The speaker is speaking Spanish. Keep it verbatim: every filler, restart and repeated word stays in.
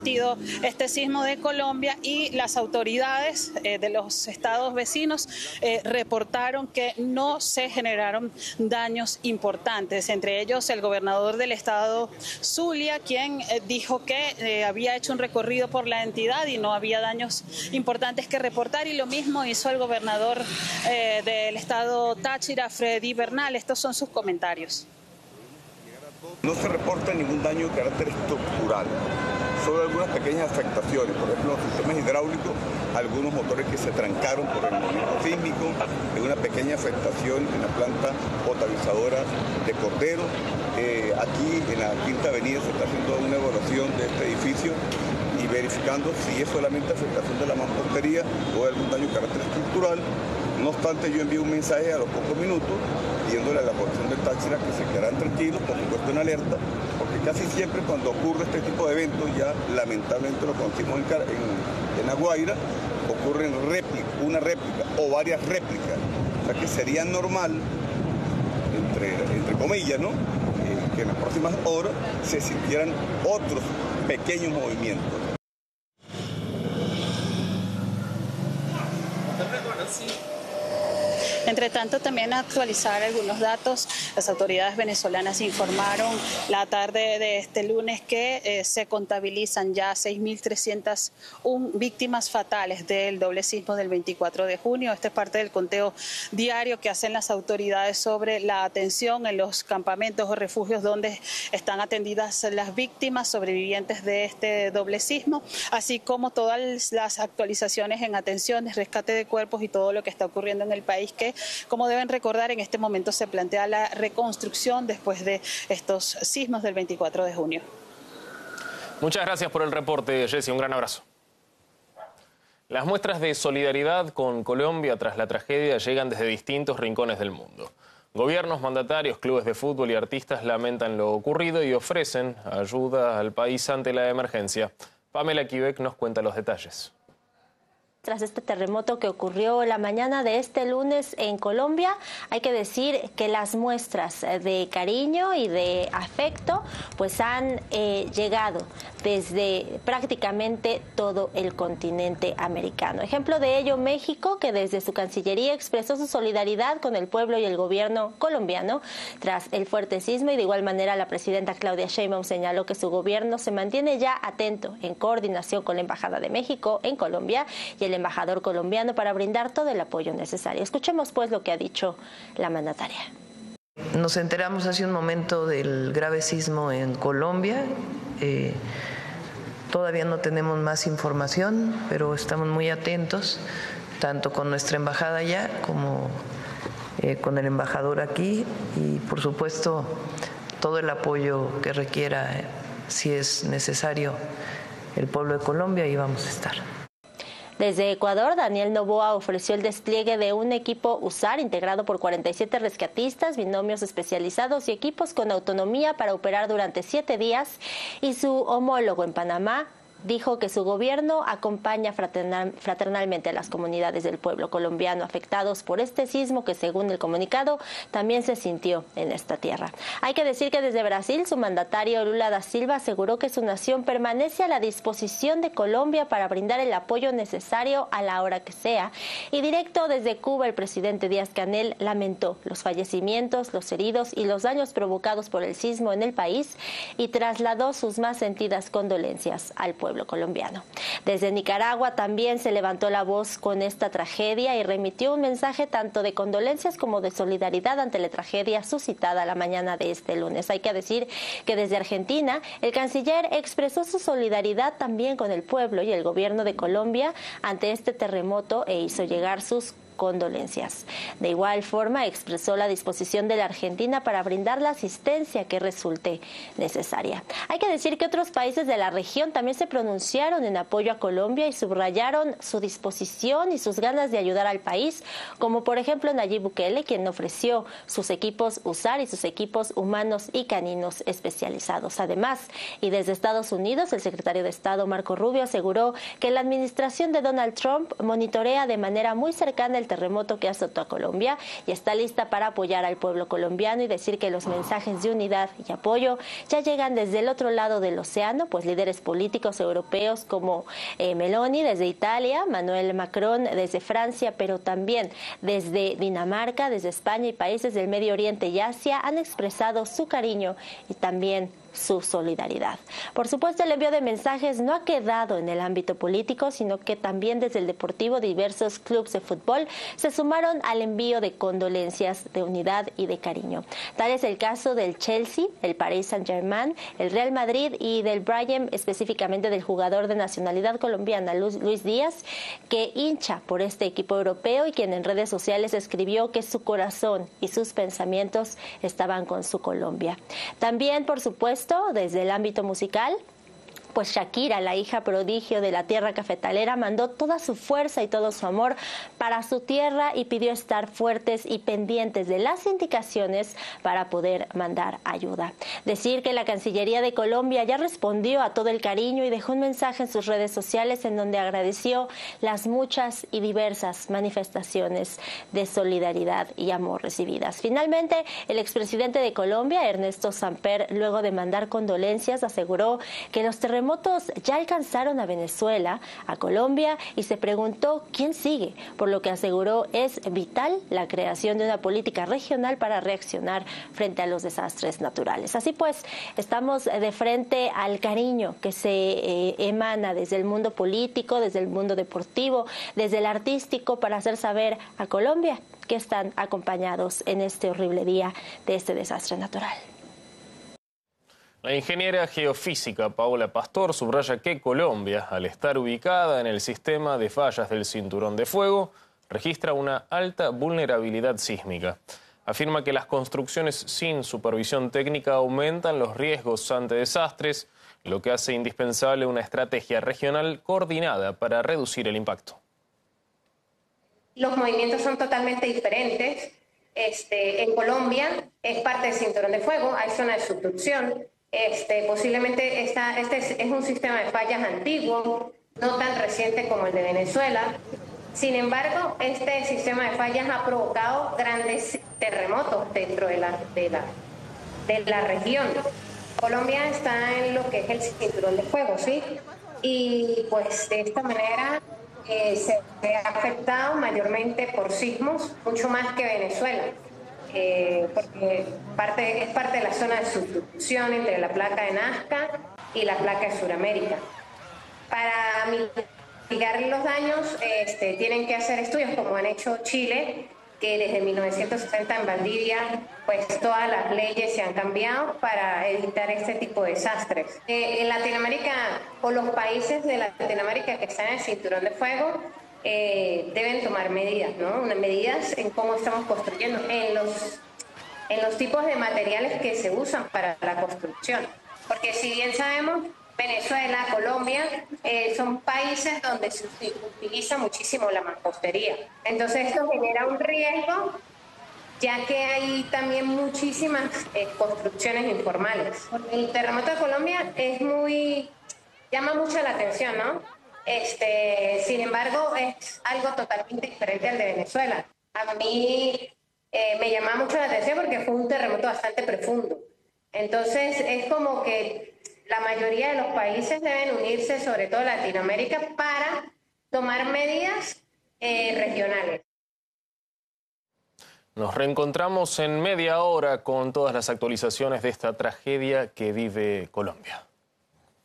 Este sismo de Colombia, y las autoridades eh, de los estados vecinos eh, reportaron que no se generaron daños importantes, entre ellos el gobernador del estado Zulia, quien eh, dijo que eh, había hecho un recorrido por la entidad y no había daños importantes que reportar, y lo mismo hizo el gobernador eh, del estado Táchira, Freddy Bernal. Estos son sus comentarios. No se reporta ningún daño de carácter estructural, solo algunas pequeñas afectaciones, por ejemplo, los sistemas hidráulicos, algunos motores que se trancaron por el movimiento sísmico, una pequeña afectación en la planta potabilizadora de Cordero. Eh, aquí en la Quinta Avenida se está haciendo una evaluación de este edificio y verificando si es solamente afectación de la mampostería o algún daño de carácter estructural. No obstante, yo envío un mensaje a los pocos minutos pidiéndole a la población del Táchira que se quedaran tranquilos, por supuesto en alerta, porque casi siempre cuando ocurre este tipo de eventos, ya lamentablemente lo conocimos en, en, en La Guaira, ocurren réplica, una réplica o varias réplicas. O sea que sería normal, entre, entre comillas, ¿no? Eh, que en las próximas horas se sintieran otros pequeños movimientos. Entre tanto, también actualizar algunos datos. Las autoridades venezolanas informaron la tarde de este lunes que eh, se contabilizan ya seis mil trescientas una víctimas fatales del doble sismo del veinticuatro de junio. Este es parte del conteo diario que hacen las autoridades sobre la atención en los campamentos o refugios donde están atendidas las víctimas sobrevivientes de este doble sismo, así como todas las actualizaciones en atenciones, rescate de cuerpos y todo lo que está ocurriendo en el país, que, como deben recordar, en este momento se plantea la reconstrucción después de estos sismos del veinticuatro de junio. Muchas gracias por el reporte, Jessy. Un gran abrazo. Las muestras de solidaridad con Colombia tras la tragedia llegan desde distintos rincones del mundo. Gobiernos, mandatarios, clubes de fútbol y artistas lamentan lo ocurrido y ofrecen ayuda al país ante la emergencia. Pamela Quebec nos cuenta los detalles. Tras este terremoto que ocurrió la mañana de este lunes en Colombia, hay que decir que las muestras de cariño y de afecto pues han eh, llegado desde prácticamente todo el continente americano. Ejemplo de ello, México, que desde su Cancillería expresó su solidaridad con el pueblo y el gobierno colombiano tras el fuerte sismo, y de igual manera la presidenta Claudia Sheinbaum señaló que su gobierno se mantiene ya atento en coordinación con la Embajada de México en Colombia y el el embajador colombiano para brindar todo el apoyo necesario. Escuchemos pues lo que ha dicho la mandataria. Nos enteramos hace un momento del grave sismo en Colombia. Eh, todavía no tenemos más información, pero estamos muy atentos, tanto con nuestra embajada allá como eh, con el embajador aquí, y por supuesto todo el apoyo que requiera, eh, si es necesario, el pueblo de Colombia, y vamos a estar. Desde Ecuador, Daniel Noboa ofreció el despliegue de un equipo USAR integrado por cuarenta y siete rescatistas, binomios especializados y equipos con autonomía para operar durante siete días, y su homólogo en Panamá dijo que su gobierno acompaña fraternal, fraternalmente a las comunidades del pueblo colombiano afectados por este sismo que, según el comunicado, también se sintió en esta tierra. Hay que decir que desde Brasil, su mandatario Lula da Silva aseguró que su nación permanece a la disposición de Colombia para brindar el apoyo necesario a la hora que sea. Y directo desde Cuba, el presidente Díaz-Canel lamentó los fallecimientos, los heridos y los daños provocados por el sismo en el país y trasladó sus más sentidas condolencias al pueblo colombiano. Desde Nicaragua también se levantó la voz con esta tragedia y remitió un mensaje tanto de condolencias como de solidaridad ante la tragedia suscitada la mañana de este lunes. Hay que decir que desde Argentina el canciller expresó su solidaridad también con el pueblo y el gobierno de Colombia ante este terremoto e hizo llegar sus condolencias. De igual forma, expresó la disposición de la Argentina para brindar la asistencia que resulte necesaria. Hay que decir que otros países de la región también se pronunciaron en apoyo a Colombia y subrayaron su disposición y sus ganas de ayudar al país, como por ejemplo Nayib Bukele, quien ofreció sus equipos USAR y sus equipos humanos y caninos especializados. Además, y desde Estados Unidos, el secretario de Estado Marco Rubio aseguró que la administración de Donald Trump monitorea de manera muy cercana el terremoto que azotó a Colombia y está lista para apoyar al pueblo colombiano y decir que los mensajes de unidad y apoyo ya llegan desde el otro lado del océano, pues líderes políticos europeos como eh, Meloni desde Italia, Manuel Macron desde Francia, pero también desde Dinamarca, desde España y países del Medio Oriente y Asia han expresado su cariño y también su solidaridad. Por supuesto, el envío de mensajes no ha quedado en el ámbito político, sino que también desde el deportivo diversos clubes de fútbol se sumaron al envío de condolencias, de unidad y de cariño. Tal es el caso del Chelsea, el Paris Saint-Germain, el Real Madrid y del Bayern, específicamente del jugador de nacionalidad colombiana Luis Díaz, que hincha por este equipo europeo y quien en redes sociales escribió que su corazón y sus pensamientos estaban con su Colombia. También, por supuesto, desde el ámbito musical, pues Shakira, la hija prodigio de la tierra cafetalera, mandó toda su fuerza y todo su amor para su tierra y pidió estar fuertes y pendientes de las indicaciones para poder mandar ayuda. Decir que la Cancillería de Colombia ya respondió a todo el cariño y dejó un mensaje en sus redes sociales en donde agradeció las muchas y diversas manifestaciones de solidaridad y amor recibidas. Finalmente, el expresidente de Colombia, Ernesto Samper, luego de mandar condolencias, aseguró que los terremotos ya alcanzaron a Venezuela, a Colombia, y se preguntó quién sigue, por lo que aseguró es vital la creación de una política regional para reaccionar frente a los desastres naturales. Así pues, estamos de frente al cariño que se eh, emana desde el mundo político, desde el mundo deportivo, desde el artístico, para hacer saber a Colombia que están acompañados en este horrible día de este desastre natural. La ingeniera geofísica Paola Pastor subraya que Colombia, al estar ubicada en el sistema de fallas del Cinturón de Fuego, registra una alta vulnerabilidad sísmica. Afirma que las construcciones sin supervisión técnica aumentan los riesgos ante desastres, lo que hace indispensable una estrategia regional coordinada para reducir el impacto. Los movimientos son totalmente diferentes. Este, en Colombia es parte del Cinturón de Fuego, hay zona de subducción. Este, posiblemente esta, este es, es un sistema de fallas antiguo, no tan reciente como el de Venezuela. Sin embargo, este sistema de fallas ha provocado grandes terremotos dentro de la, de la, de la región. Colombia está en lo que es el Cinturón de Fuego, ¿sí? Y pues de esta manera eh, se ha afectado mayormente por sismos, mucho más que Venezuela. Eh, porque parte, es parte de la zona de subducción entre la placa de Nazca y la placa de Sudamérica. Para mitigar los daños este, tienen que hacer estudios como han hecho Chile, que desde mil novecientos setenta en Valdivia pues todas las leyes se han cambiado para evitar este tipo de desastres. Eh, en Latinoamérica, o los países de Latinoamérica que están en el Cinturón de Fuego, Eh, deben tomar medidas, ¿no? Unas medidas en cómo estamos construyendo, en los, en los tipos de materiales que se usan para la construcción. Porque si bien sabemos, Venezuela, Colombia, eh, son países donde se utiliza muchísimo la mampostería. Entonces esto genera un riesgo, ya que hay también muchísimas eh, construcciones informales. El terremoto de Colombia es muy, llama mucho la atención, ¿no? Este, sin embargo, es algo totalmente diferente al de Venezuela. A mí eh, me llama mucho la atención porque fue un terremoto bastante profundo. Entonces, es como que la mayoría de los países deben unirse, sobre todo Latinoamérica, para tomar medidas eh, regionales. Nos reencontramos en media hora con todas las actualizaciones de esta tragedia que vive Colombia.